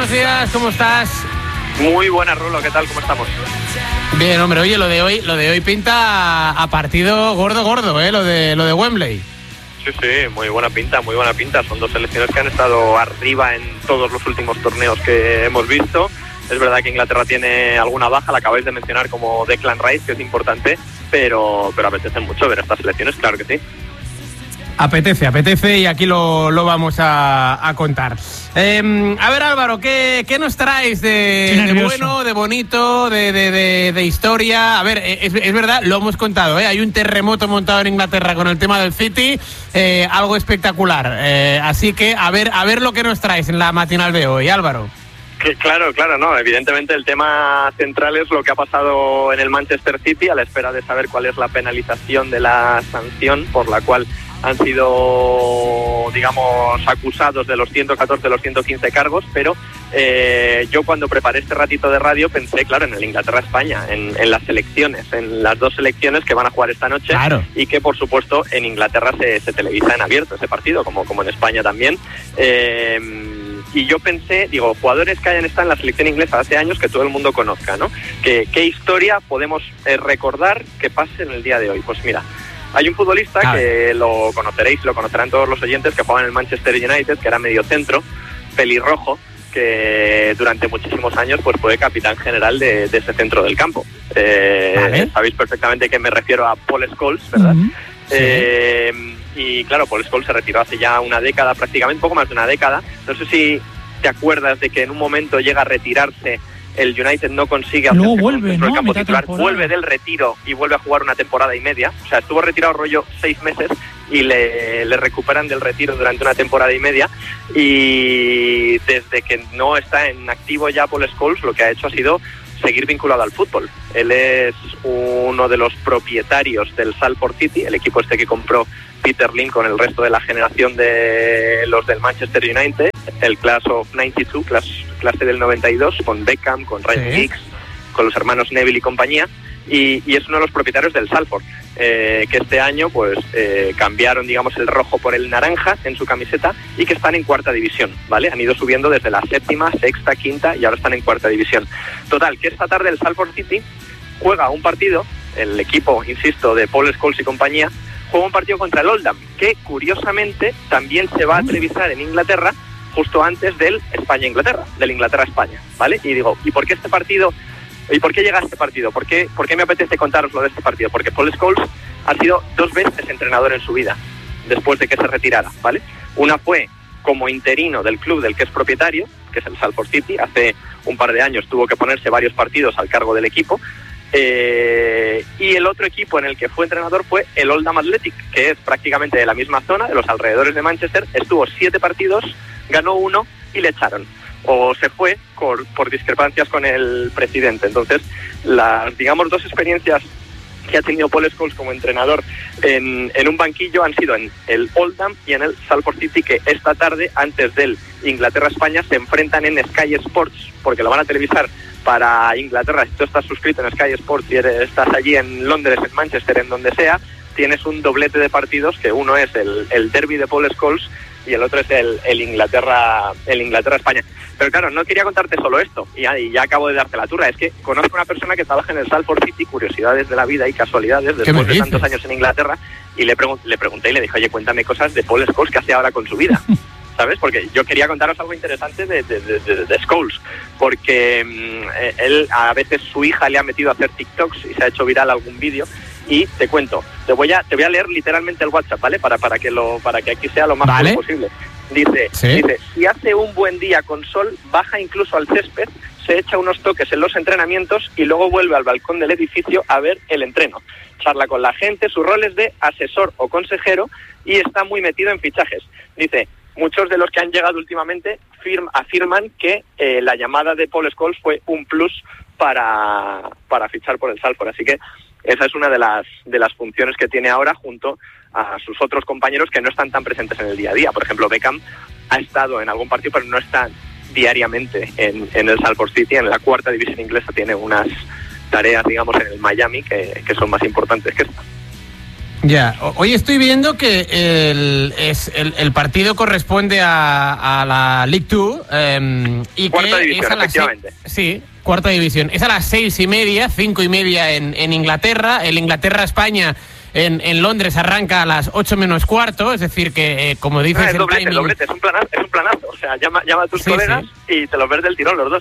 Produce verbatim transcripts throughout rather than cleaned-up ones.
buenos días, ¿cómo estás? Muy buenas, Rulo, ¿qué tal? ¿Cómo estamos? Bien, hombre, oye, lo de hoy, lo de hoy pinta a partido gordo, gordo, ¿eh? Lo de, lo de Wembley. Sí, sí, muy buena pinta, muy buena pinta. Son dos selecciones que han estado arriba en todos los últimos torneos que hemos visto. Es verdad que Inglaterra tiene alguna baja, la acabáis de mencionar, como Declan Rice, que es importante, pero, pero apetece mucho ver estas selecciones, claro que sí. Apetece, apetece y aquí lo, lo vamos a, a contar. Eh, a ver, Álvaro, ¿qué, qué nos traes de, de bueno, de bonito, de, de, de, de historia? A ver, es, es verdad, lo hemos contado, ¿eh? Hay un terremoto montado en Inglaterra con el tema del City, eh, algo espectacular. Eh, así que a ver, a ver lo que nos traes en la matinal de hoy, Álvaro. Que, claro, claro, no. Evidentemente el tema central es lo que ha pasado en el Manchester City a la espera de saber cuál es la penalización de la sanción por la cual han sido, digamos, acusados de los ciento catorce, de los ciento quince cargos, pero eh, yo cuando preparé este ratito de radio pensé, claro, en el Inglaterra-España, en, en las selecciones, en las dos selecciones que van a jugar esta noche, claro. Y que, por supuesto, en Inglaterra se, se televisa en abierto ese partido, como, como en España también. Eh, y yo pensé, digo, jugadores que hayan estado en la selección inglesa hace años que todo el mundo conozca, ¿no? ¿Qué, qué historia podemos eh, recordar que pase en el día de hoy? Pues mira, hay un futbolista ah. que lo conoceréis, lo conocerán todos los oyentes, que juega en el Manchester United, que era medio centro, pelirrojo, que durante muchísimos años pues fue capitán general de, de ese centro del campo. Eh, vale. Sabéis perfectamente que me refiero a Paul Scholes, ¿verdad? Uh-huh. Sí. Eh, y claro, Paul Scholes se retiró hace ya una década, prácticamente, poco más de una década. No sé si te acuerdas de que en un momento llega a retirarse, el United no consigue hacerse no, vuelve, con ¿no? el campo Mitad titular, temporada. Vuelve del retiro y vuelve a jugar una temporada y media. O sea, estuvo retirado rollo seis meses y le, le recuperan del retiro durante una temporada y media. Y desde que no está en activo ya Paul Scholes, lo que ha hecho ha sido seguir vinculado al fútbol. Él es uno de los propietarios del Salford City, el equipo este que compró Peter Lim con el resto de la generación de los del Manchester United, el Class of noventa y dos, clase, clase del noventa y dos, con Beckham, con Ryan sí. Giggs, con los hermanos Neville y compañía, y, y es uno de los propietarios del Salford, eh, que este año pues eh, cambiaron, digamos, el rojo por el naranja en su camiseta y que están en cuarta división, ¿vale? Han ido subiendo desde la séptima, sexta, quinta y ahora están en cuarta división. Total, que esta tarde el Salford City juega un partido, el equipo, insisto, de Paul Scholes y compañía, juega un partido contra el Oldham, que curiosamente también se va a televisar en Inglaterra justo antes del España-Inglaterra, del Inglaterra-España, ¿vale? Y digo, ¿y por qué este partido? ¿Y por qué llega a este partido? ¿Por qué, ¿Por qué me apetece contaros lo de este partido? Porque Paul Scholes ha sido dos veces entrenador en su vida, después de que se retirara, ¿vale? Una fue como interino del club del que es propietario, que es el Salford City. Hace un par de años tuvo que ponerse varios partidos al cargo del equipo. Eh, y el otro equipo en el que fue entrenador fue el Oldham Athletic, que es prácticamente de la misma zona, de los alrededores de Manchester. Estuvo siete partidos, ganó uno y le echaron. O se fue por, por discrepancias con el presidente. Entonces, las, digamos, dos experiencias que ha tenido Paul Scholes como entrenador en, en un banquillo han sido en el Oldham y en el Salford City, que esta tarde, antes del Inglaterra-España, se enfrentan en Sky Sports, porque lo van a televisar para Inglaterra. Si tú estás suscrito en Sky Sports y eres, estás allí en Londres, en Manchester, en donde sea, tienes un doblete de partidos, que uno es el, el derby de Paul Scholes y el otro es el, el Inglaterra el Inglaterra-España. Pero claro, no quería contarte solo esto, y ya, y ya acabo de darte la turra. Es que conozco a una persona que trabaja en el Salford City, curiosidades de la vida y casualidades, después de tantos años en Inglaterra, y le, pregun- le pregunté y le dije, oye, cuéntame cosas de Paul Scholes, ¿qué hace ahora con su vida? ¿Sabes? Porque yo quería contaros algo interesante de, de, de, de, de Scholes, porque eh, él, a veces su hija le ha metido a hacer TikToks y se ha hecho viral algún vídeo. Y te cuento, te voy a te voy a leer literalmente el WhatsApp, ¿vale? Para para que lo para que aquí sea lo más ¿Vale? posible. Dice, ¿Sí? dice, si hace un buen día con sol, baja incluso al césped, se echa unos toques en los entrenamientos y luego vuelve al balcón del edificio a ver el entreno. Charla con la gente, su rol es de asesor o consejero y está muy metido en fichajes. Dice, muchos de los que han llegado últimamente firm, afirman que eh, la llamada de Paul Scholes fue un plus para, para fichar por el Salford. Así que esa es una de las de las funciones que tiene ahora junto a sus otros compañeros que no están tan presentes en el día a día. Por ejemplo, Beckham ha estado en algún partido, pero no está diariamente en, en el Salford City. En la cuarta división inglesa tiene unas tareas, digamos, en el Miami que, que son más importantes que esta. Ya, hoy estoy viendo que el, es, el, el partido corresponde a, a la League dos eh, y cuarta que división, es a las efectivamente. seis, sí, cuarta división. Es a las seis y media, cinco y media en, en Inglaterra. El Inglaterra-España en, en Londres arranca a las ocho menos cuarto, es decir que, eh, como dices, ah, es el doblete, timing... doblete, es un planazo, es un planazo. O sea, llama, llama a tus sí, colegas sí. y te los ves del tirón los dos.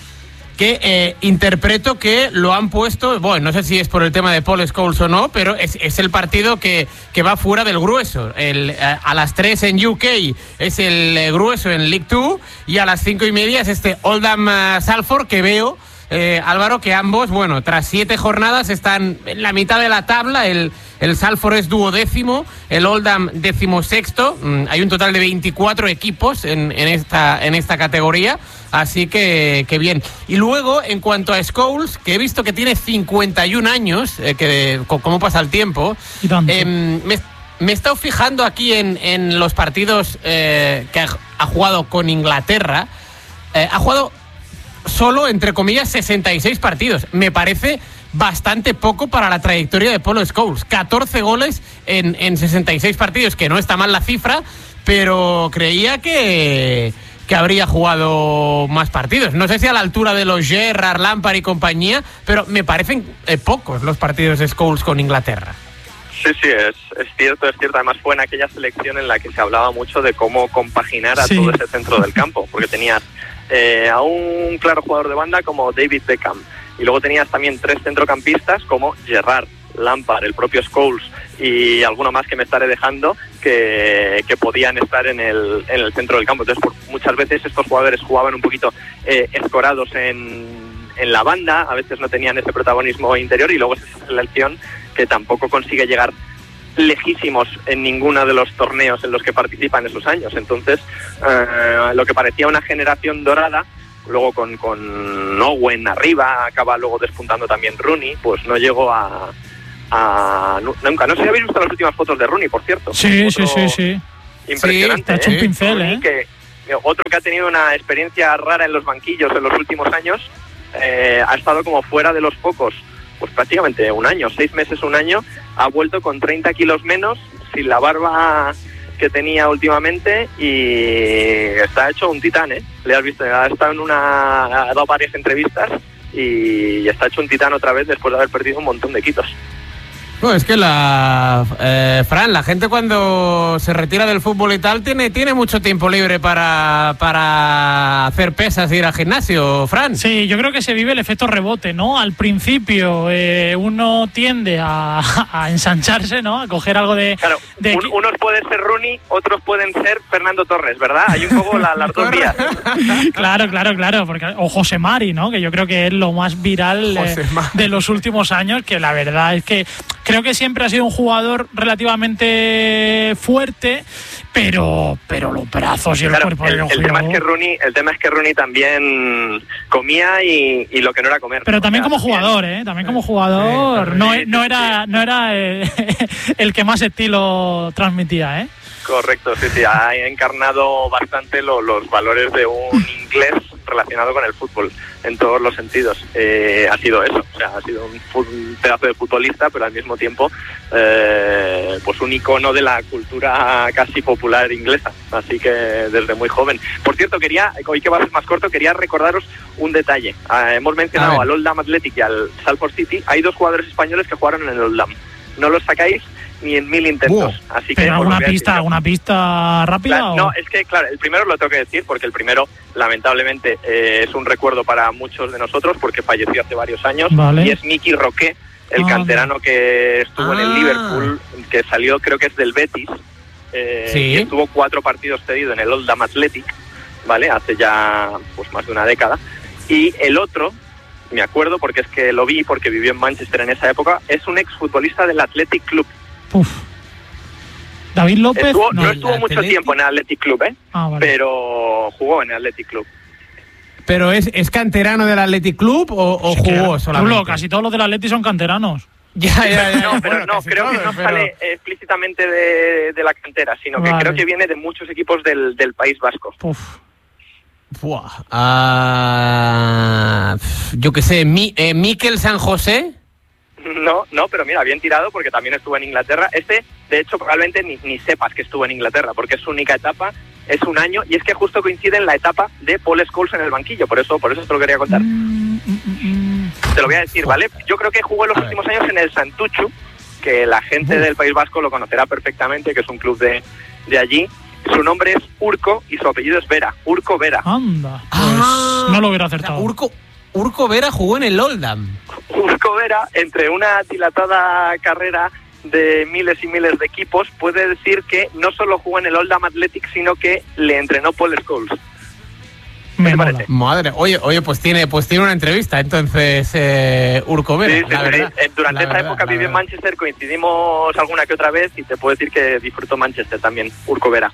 Que eh, interpreto que lo han puesto, bueno, no sé si es por el tema de Paul Scholes o no, pero es, es el partido que, que va fuera del grueso. El, eh, a las tres en U K es el eh, grueso en League dos y a las cinco y media es este Oldham uh, Salford que veo, eh, Álvaro, que ambos, bueno, tras siete jornadas están en la mitad de la tabla. El, el Salford es duodécimo, el Oldham decimosexto. Mm, hay un total de veinticuatro equipos en, en, esta, en esta categoría. Así que, que bien. Y luego, en cuanto a Scholes, que he visto que tiene cincuenta y un años, eh, que cómo pasa el tiempo, eh, me, me he estado fijando aquí en, en los partidos eh, que ha, ha jugado con Inglaterra. Eh, ha jugado solo, entre comillas, sesenta y seis partidos. Me parece bastante poco para la trayectoria de Paul Scholes. catorce goles en, en sesenta y seis partidos, que no está mal la cifra, pero creía que... que habría jugado más partidos. No sé si a la altura de los Gerrard, Lampard y compañía, pero me parecen eh, pocos los partidos de Scholes con Inglaterra. Sí, sí, es, es cierto, es cierto. Además fue en aquella selección en la que se hablaba mucho de cómo compaginar a sí. todo ese centro del campo, porque tenías eh, a un claro jugador de banda como David Beckham, y luego tenías también tres centrocampistas como Gerrard, Lampard, el propio Scholes y alguno más que me estaré dejando que, que podían estar en el, en el centro del campo. Entonces, por, muchas veces estos jugadores jugaban un poquito eh, escorados en, en la banda, a veces no tenían ese protagonismo interior, y luego es esa selección que tampoco consigue llegar lejísimos en ninguno de los torneos en los que participan esos años. Entonces, eh, lo que parecía una generación dorada, luego con, con Owen arriba, acaba luego despuntando también Rooney, pues no llegó a... A, nunca, no sé si habéis visto las últimas fotos de Rooney, por cierto. Sí, sí, sí, sí. Impresionante. Sí, está hecho ¿eh? un pincel, Rooney, ¿eh? Que, otro que ha tenido una experiencia rara en los banquillos en los últimos años, eh, ha estado como fuera de los focos, pues prácticamente un año, seis meses, un año, ha vuelto con treinta kilos menos, sin la barba que tenía últimamente, y está hecho un titán, ¿eh? Le has visto, ha estado en una, ha dado varias entrevistas y está hecho un titán otra vez después de haber perdido un montón de kilos. Bueno, es que la eh, Fran, la gente cuando se retira del fútbol y tal tiene, tiene mucho tiempo libre para, para hacer pesas e ir al gimnasio, Fran. Sí, yo creo que se vive el efecto rebote, ¿no? Al principio eh, uno tiende a, a ensancharse, ¿no? A coger algo de... Claro, de... Un, unos pueden ser Rooney, otros pueden ser Fernando Torres, ¿verdad? Hay un poco la, las dos vías. Claro, claro, claro. Porque, o José Mari, ¿no? Que yo creo que es lo más viral eh, de los últimos años, que la verdad es que... Creo que siempre ha sido un jugador relativamente fuerte, pero pero los brazos y el claro, cuerpo el, de el tema es que Rooney, el tema es que Rooney también comía y, y lo que no era comer. Pero también o sea, como jugador, ¿eh? También como jugador, sí, no, sí, no era no era el, el que más estilo transmitía, ¿eh? Correcto, sí, sí, ha encarnado bastante lo, los valores de un inglés relacionado con el fútbol en todos los sentidos. Eh, ha sido eso, o sea, ha sido un, un pedazo de futbolista, pero al mismo tiempo eh, pues un icono de la cultura casi popular inglesa, así que desde muy joven. Por cierto, quería, hoy que va a ser más corto, quería recordaros un detalle. Eh, hemos mencionado al Oldham Athletic y al Salford City. Hay dos jugadores españoles que jugaron en el Oldham. No los sacáis ni en mil intentos. Wow. Así que ¿Pero alguna pista, alguna pista rápida? Claro, o... No, es que, claro, el primero lo tengo que decir porque el primero, lamentablemente, eh, es un recuerdo para muchos de nosotros porque falleció hace varios años. Vale. Y es Miki Roque, el ah, canterano que estuvo ah. en el Liverpool, que salió, creo que es del Betis, eh, sí. y estuvo cuatro partidos cedido en el Oldham Athletic, ¿vale? Hace ya pues más de una década. Y el otro, me acuerdo porque es que lo vi porque vivió en Manchester en esa época, es un exfutbolista del Athletic Club. Uf. David López estuvo, no, no estuvo mucho Athletic... tiempo en el Athletic Club, ¿eh? Ah, vale. Pero jugó en el Athletic Club. ¿Pero es, es canterano del Athletic Club o, o sí, jugó solamente? Chulo, casi todos los del Athletic son canteranos. Ya, ya, ya. No, pero bueno, no, creo todos, que no pero... sale explícitamente de, de la cantera, sino que vale. creo que viene de muchos equipos del, del País Vasco. Uf. Buah. Uh, yo qué sé, Mi, eh, Miquel San José. No, no, pero mira, bien tirado porque también estuvo en Inglaterra. Este, de hecho, probablemente ni, ni sepas que estuvo en Inglaterra porque es su única etapa, es un año, y es que justo coincide en la etapa de Paul Scholes en el banquillo, por eso por eso te lo quería contar. Mm, mm, mm. Te lo voy a decir, ¿vale? Yo creo que jugó en los a últimos ver. años en el Santuchu, que la gente Uf. del País Vasco lo conocerá perfectamente, que es un club de, de allí. Su nombre es Urco y su apellido es Vera, Urco Vera. Anda, pues ah, no lo hubiera acertado. O sea, Urco, Urco Vera jugó en el Oldham. Urco Vera, entre una dilatada carrera de miles y miles de equipos, puede decir que no solo jugó en el Oldham Athletic, sino que le entrenó Paul Scholes. Me parece. Madre, oye, oye, pues tiene, pues tiene una entrevista, entonces, eh, Urco Vera. Sí, sí, la verdad, sí. Durante esa época viví en Manchester, coincidimos alguna que otra vez y te puedo decir que disfruto Manchester también, Urco Vera.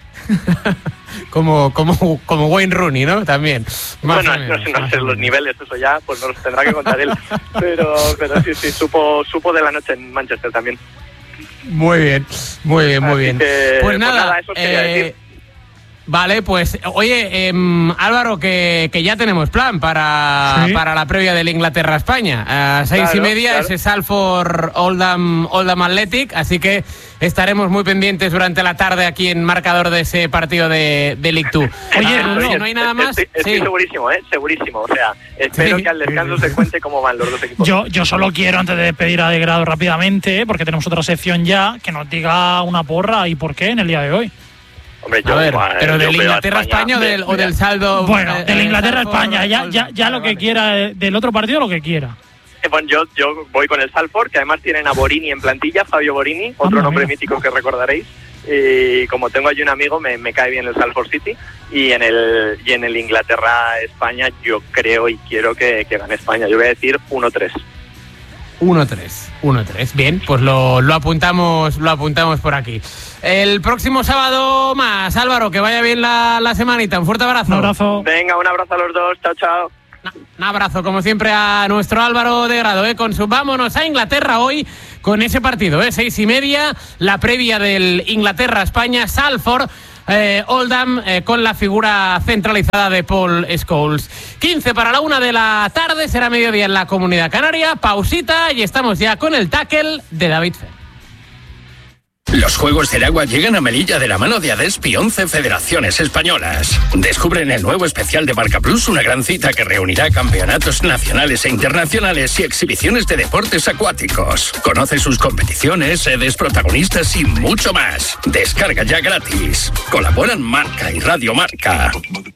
como, como, como Wayne Rooney, ¿no? También. Más bueno, menos, no sé, no sé los niveles, eso ya, pues nos los tendrá que contar él. Pero, pero sí, sí, supo, supo de la noche en Manchester también. Muy bien, muy bien, muy Así bien. Que, pues nada, pues nada eso quería eh, decir. Vale, pues oye, eh, Álvaro, que, que ya tenemos plan para, ¿Sí? para la previa del Inglaterra-España. A seis claro, y media, claro. ese Salford Oldham, Oldham Athletic, así que estaremos muy pendientes durante la tarde aquí en marcador de ese partido de, de League dos. Oye, ah, no, no hay nada más. Estoy, estoy sí. segurísimo, ¿eh? Segurísimo. O sea, espero sí. que al descanso se cuente cómo van los dos equipos. Yo, yo solo quiero, antes de despedir a De Grado rápidamente, porque tenemos otra sección ya, que nos diga una porra y por qué en el día de hoy. Hombre, yo, a ver, bueno, pero del Inglaterra-España o del, o del saldo... Bueno, eh, del Inglaterra-España, ya, ya, ya lo que quiera, del otro partido lo que quiera. Eh, bueno, yo, yo voy con el Salford, que además tienen a Borini en plantilla, Fabio Borini, otro oh, nombre mira. mítico que recordaréis. Y como tengo allí un amigo, me, me cae bien el Salford City. Y en el y en el Inglaterra-España yo creo y quiero que, que gane España. Yo voy a decir uno tres. uno tres, uno tres. Bien, pues lo, lo apuntamos lo apuntamos por aquí. El próximo sábado más, Álvaro, que vaya bien la, la semanita. Un fuerte abrazo. Un abrazo. Venga, un abrazo a los dos. Chao, chao. Un abrazo, como siempre, a nuestro Álvaro de Grado, ¿eh? Con su vámonos a Inglaterra hoy con ese partido, ¿eh? Seis y media, la previa del Inglaterra-España, Salford. Eh, Oldham eh, con la figura centralizada de Paul Scholes. quince para la una de la tarde, será mediodía en la Comunidad Canaria. Pausita y estamos ya con el tackle de David Fer. Los Juegos del Agua llegan a Melilla de la mano de Adespi once Federaciones Españolas. Descubren el nuevo especial de Marca Plus, una gran cita que reunirá campeonatos nacionales e internacionales y exhibiciones de deportes acuáticos. Conoce sus competiciones, sedes, protagonistas y mucho más. Descarga ya gratis. Colaboran Marca y Radio Marca.